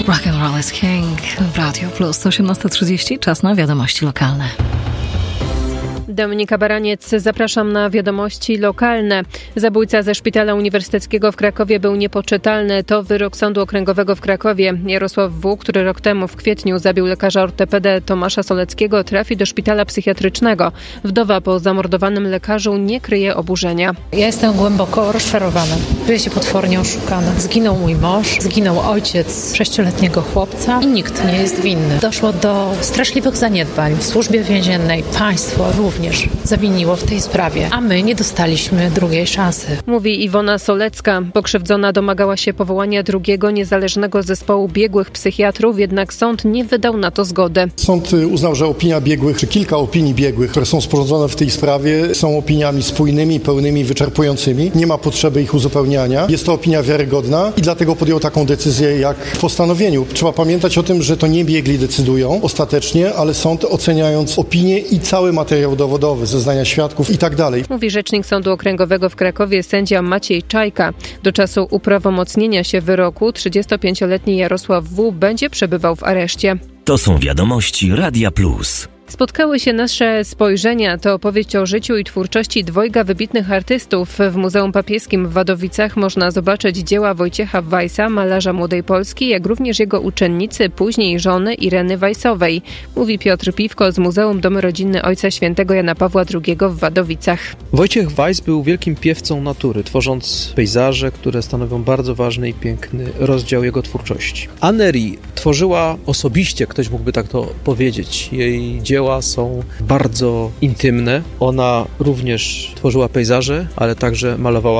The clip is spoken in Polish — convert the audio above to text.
Rock and Roll is King w Radio Plus. 18:30, czas na wiadomości lokalne. Dominika Baraniec, zapraszam na wiadomości lokalne. Zabójca ze Szpitala Uniwersyteckiego w Krakowie był niepoczytalny. To wyrok Sądu Okręgowego w Krakowie. Jarosław W., który rok temu w kwietniu zabił lekarza ortopedę Tomasza Soleckiego, trafi do szpitala psychiatrycznego. Wdowa po zamordowanym lekarzu nie kryje oburzenia. Ja jestem głęboko rozczarowana. Czuję się potwornie oszukana. Zginął mój mąż, zginął ojciec 6-letniego chłopca i nikt nie jest winny. Doszło do straszliwych zaniedbań w służbie więziennej. Państwo również zawiniło w tej sprawie, a my nie dostaliśmy drugiej szansy. Mówi Iwona Solecka. Pokrzywdzona domagała się powołania drugiego niezależnego zespołu biegłych psychiatrów, jednak sąd nie wydał na to zgody. Sąd uznał, że opinia biegłych, czy kilka opinii biegłych, które są sporządzone w tej sprawie, są opiniami spójnymi, pełnymi, wyczerpującymi. Nie ma potrzeby ich uzupełniania. Jest to opinia wiarygodna i dlatego podjął taką decyzję jak w postanowieniu. Trzeba pamiętać o tym, że to nie biegli decydują ostatecznie, ale sąd, oceniając opinię i cały materiał dowodowy, zeznania świadków i tak dalej. Mówi rzecznik Sądu Okręgowego w Krakowie sędzia Maciej Czajka. Do czasu uprawomocnienia się wyroku 35-letni Jarosław W. będzie przebywał w areszcie. To są wiadomości Radia Plus. Spotkały się nasze spojrzenia. To opowieść o życiu i twórczości dwojga wybitnych artystów. W Muzeum Papieskim w Wadowicach można zobaczyć dzieła Wojciecha Weissa, malarza Młodej Polski, jak również jego uczennicy, później żony Ireny Weissowej. Mówi Piotr Piwko z Muzeum Dom Rodzinny Ojca Świętego Jana Pawła II w Wadowicach. Wojciech Weiss był wielkim piewcą natury, tworząc pejzaże, które stanowią bardzo ważny i piękny rozdział jego twórczości. Annery tworzyła osobiście, ktoś mógłby tak to powiedzieć. Jej dzieła są bardzo intymne. Ona również tworzyła pejzaże, ale także malowała